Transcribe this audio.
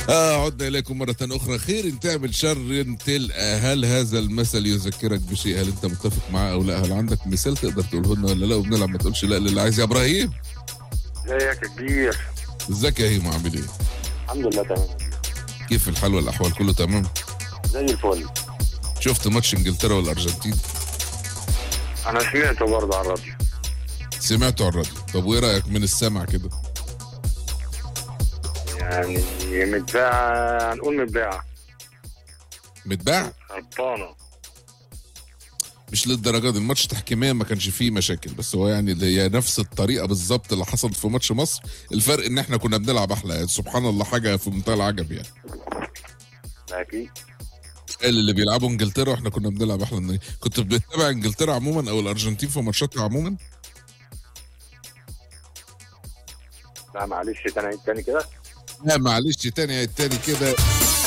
عدنا إليكم مرة أخرى. خير تعمل شر تلقى. هل هذا المثل يذكرك بشيء؟ هل أنت متفق معاه أو لا؟ هل عندك مثال تقدر تقوله لنا ولا لا؟ وبنلعب ما تقولش لا للي عايز. يا إبراهيم ازيك يا كبير؟ ازيك يا هيمو، عامل إيه؟ الحمد لله تمام. كيف الحال والأحوال؟ كله تمام؟ زي الفل. شفت ماتش إنجلترا والأرجنتين؟ انا سمعته برضه على الراديو. سمعته على الراديو. طب وإيه رأيك من السمع كده؟ يعني متباعة، هنقول متباعة. متباع؟ خربانة. مش للدرجة دي. الماتش تحكيميا ما كانش فيه مشاكل، بس هو يعني اللي هي نفس الطريقة بالظبط اللي حصلت في ماتش مصر. الفرق ان احنا كنا بنلعب احلى، يعني سبحان الله، حاجة في منتهى العجب يعني. اكيد. اللي بيلعبوا انجلترا واحنا كنا بنلعب احلى منهم. كنت بتتابع انجلترا عموما او الارجنتين في ماتشاتها عموما؟ لا معلش، تاني كده. لا معلش، تاني كده.